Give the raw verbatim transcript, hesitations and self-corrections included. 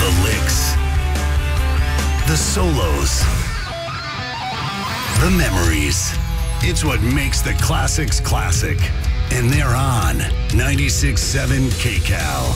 The licks, the solos, the memories. It's what makes the classics classic. And they're on ninety-six point seven K C A L.